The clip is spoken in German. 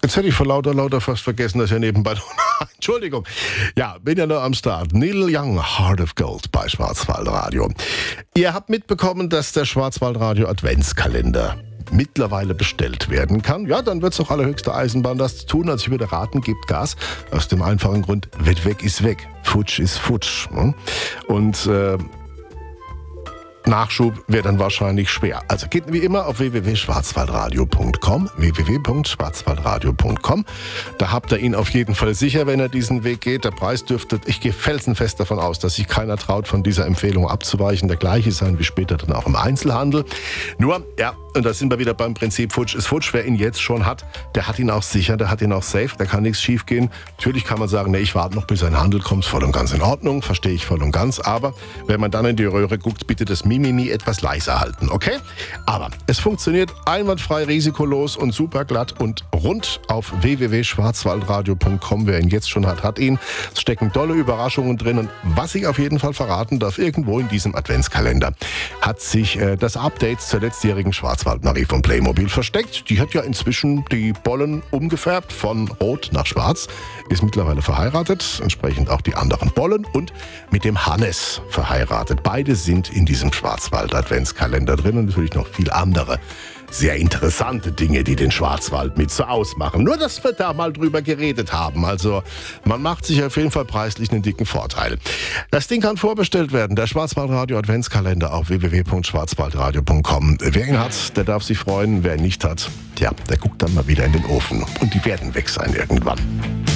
Jetzt hätte ich vor lauter fast vergessen, dass er nebenbei... Entschuldigung. Ja, bin ja noch am Start. Neil Young, Heart of Gold bei Schwarzwaldradio. Ihr habt mitbekommen, dass der Schwarzwaldradio Adventskalender mittlerweile bestellt werden kann. Ja, dann wird es auch allerhöchste Eisenbahn, das zu tun. Also ich würde raten, gebt Gas. Aus dem einfachen Grund, weg ist weg. Futsch ist futsch. Und Nachschub wäre dann wahrscheinlich schwer. Also geht wie immer auf www.schwarzwaldradio.com, www.schwarzwaldradio.com. Da habt ihr ihn auf jeden Fall sicher, wenn er diesen Weg geht. Der Preis dürfte, ich gehe felsenfest davon aus, dass sich keiner traut, von dieser Empfehlung abzuweichen. Der gleiche sein wie später dann auch im Einzelhandel. Nur, ja, und da sind wir wieder beim Prinzip Futsch ist futsch. Wer ihn jetzt schon hat, der hat ihn auch sicher, der hat ihn auch safe, da kann nichts schief gehen. Natürlich kann man sagen, nee, ich warte noch, bis ein Handel kommt, voll und ganz in Ordnung, verstehe ich voll und ganz. Aber wenn man dann in die Röhre guckt, bitte das Mimimi etwas leiser halten, okay? Aber es funktioniert einwandfrei, risikolos und super glatt und rund auf www.schwarzwaldradio.com. Wer ihn jetzt schon hat, hat ihn. Es stecken tolle Überraschungen drin und was ich auf jeden Fall verraten darf, irgendwo in diesem Adventskalender hat sich das Update zur letztjährigen Schwarzwald-Marie von Playmobil versteckt. Die hat ja inzwischen die Bollen umgefärbt von rot nach schwarz, ist mittlerweile verheiratet, entsprechend auch die anderen Bollen und mit dem Hannes verheiratet. Beide sind in diesem Schwarzwald-Adventskalender drin und natürlich noch viel andere sehr interessante Dinge, die den Schwarzwald mit so ausmachen. Nur, dass wir da mal drüber geredet haben. Also, man macht sich auf jeden Fall preislich einen dicken Vorteil. Das Ding kann vorbestellt werden. Der Schwarzwaldradio Adventskalender auf www.schwarzwaldradio.com. Wer ihn hat, der darf sich freuen. Wer ihn nicht hat, tja, der guckt dann mal wieder in den Ofen. Und die werden weg sein irgendwann.